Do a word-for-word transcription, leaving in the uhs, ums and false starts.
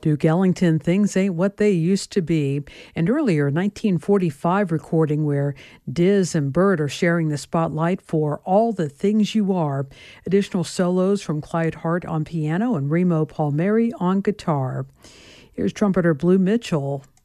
Duke Ellington, Things Ain't What They Used to Be. And earlier, nineteen forty-five recording where Diz and Bert are sharing the spotlight for All the Things You Are. Additional solos from Clyde Hart on piano and Remo Palmieri on guitar. Here's trumpeter Blue Mitchell